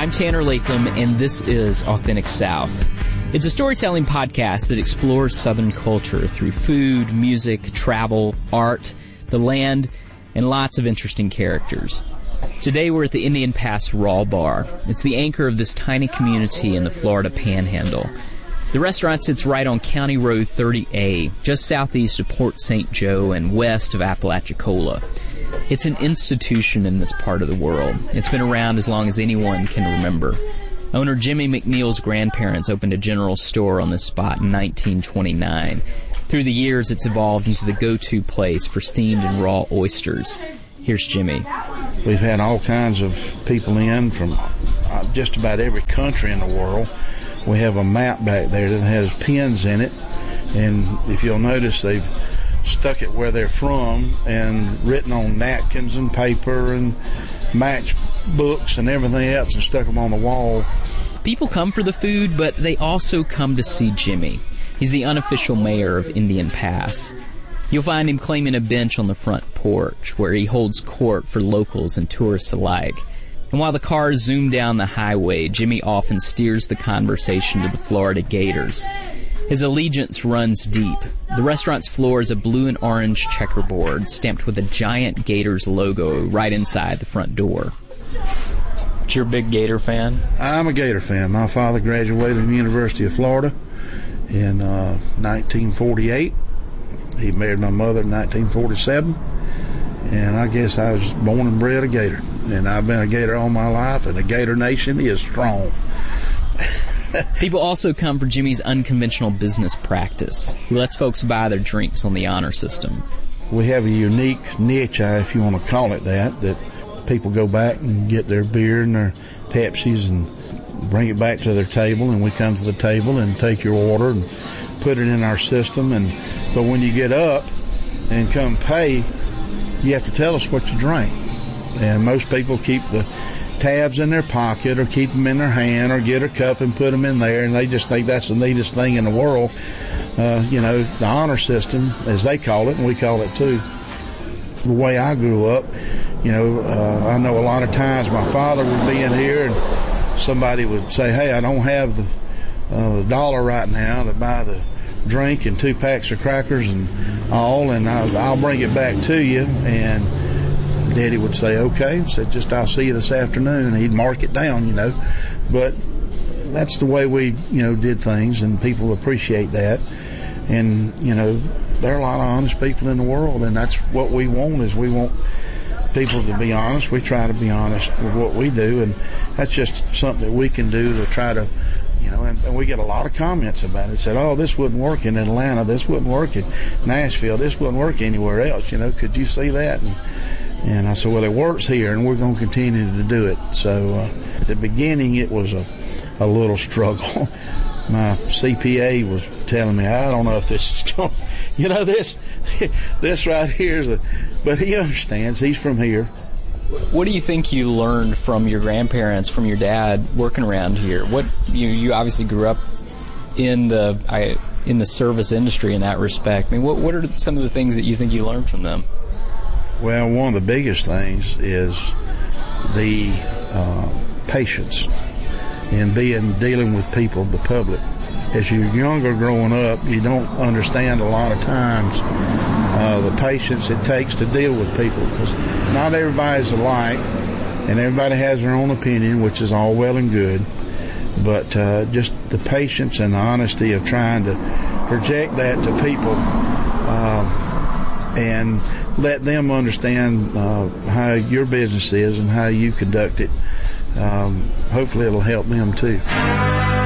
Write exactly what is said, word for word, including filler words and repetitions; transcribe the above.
I'm Tanner Latham, and this is Authentic South. It's a storytelling podcast that explores Southern culture through food, music, travel, art, the land, and lots of interesting characters. Today we're at the Indian Pass Raw Bar. It's the anchor of this tiny community in the Florida Panhandle. The restaurant sits right on County Road thirty A, just southeast of Port Saint Joe and west of Apalachicola. It's an institution in this part of the world. It's been around as long as anyone can remember. Owner Jimmy McNeil's grandparents opened a general store on this spot in nineteen twenty-nine. Through the years, it's evolved into the go-to place for steamed and raw oysters. Here's Jimmy. We've had all kinds of people in from just about every country in the world. We have a map back there that has pins in it, and if you'll notice, they've stuck it where they're from and written on napkins and paper and match books and everything else and stuck them on the wall. People come for the food, but they also come to see Jimmy. He's the unofficial mayor of Indian Pass. You'll find him claiming a bench on the front porch where he holds court for locals and tourists alike. And while the cars zoom down the highway, Jimmy often steers the conversation to the Florida Gators. His allegiance runs deep. The restaurant's floor is a blue and orange checkerboard stamped with a giant Gators logo right inside the front door. You're a big Gator fan? I'm a Gator fan. My father graduated from the University of Florida in uh, nineteen forty-eight. He married my mother in nineteen forty-seven. And I guess I was born and bred a Gator. And I've been a Gator all my life, and the Gator Nation is strong. People also come for Jimmy's unconventional business practice. He lets folks buy their drinks on the honor system. We have a unique niche, if you want to call it that, that people go back and get their beer and their Pepsis and bring it back to their table, and we come to the table and take your order and put it in our system. And but when you get up and come pay, you have to tell us what you drank. And most people keep the tabs in their pocket or keep them in their hand or get a cup and put them in there, and they just think that's the neatest thing in the world. Uh, you know, the honor system, as they call it, and we call it too. The way I grew up, you know, uh, I know a lot of times my father would be in here and somebody would say, hey, I don't have the, uh, the dollar right now to buy the drink and two packs of crackers and all, and I'll, I'll bring it back to you. And Daddy would say, okay, said just I'll see you this afternoon, and he'd mark it down, you know. But that's the way we, you know, did things, and people appreciate that. And, you know, there are a lot of honest people in the world, and that's what we want, is we want people to be honest. We try to be honest with what we do, and that's just something that we can do to try to, you know, and, and we get a lot of comments about it. Said, oh, this wouldn't work in Atlanta, this wouldn't work in Nashville, this wouldn't work anywhere else, you know, could you see that? And, And I said, well, it works here, and we're going to continue to do it. So uh, at the beginning, it was a, a little struggle. My C P A was telling me, I don't know if this is going to, you know, this this right here is a, but he understands. He's from here. What do you think you learned from your grandparents, from your dad, working around here? What you you obviously grew up in the I, in the service industry in that respect. I mean, what what are some of the things that you think you learned from them? Well, one of the biggest things is the uh, patience in being dealing with people, the public. As you're younger growing up, you don't understand a lot of times uh, the patience it takes to deal with people, because not everybody's alike, and everybody has their own opinion, which is all well and good. But uh, just the patience and the honesty of trying to project that to people uh, and let them understand uh, how your business is and how you conduct it. Um, hopefully it'll help them too.